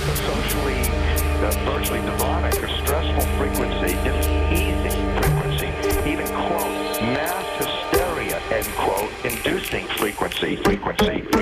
a socially, virtually demonic or stressful frequency, diseasing frequency, even, quote, mass hysteria, end quote, inducing frequency.